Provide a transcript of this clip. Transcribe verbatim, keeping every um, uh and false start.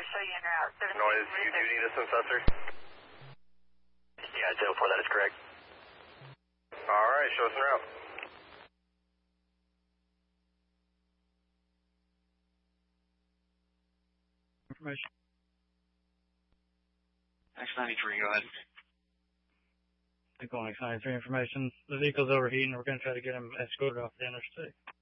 show you en route. Noise, you do need a sensor? Yeah, zero four, that is correct. Alright, show us en route. Information. X ninety-three, go ahead. Echo X ninety-three information. The vehicle's overheating. We're going to try to get him escorted off the interstate.